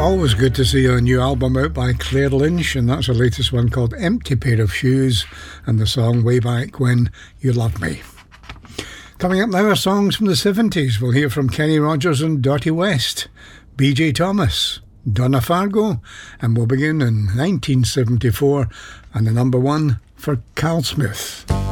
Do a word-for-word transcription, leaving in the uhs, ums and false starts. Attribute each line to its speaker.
Speaker 1: Always good to see a new album out by Claire Lynch, and that's her latest one called Empty Pair of Shoes, and the song Way Back When You Loved Me. Coming up now are songs from the seventies. We'll hear from Kenny Rogers and Dirty West, B J Thomas, Donna Fargo, and we'll begin in nineteen seventy-four and the number one for Carl Smith.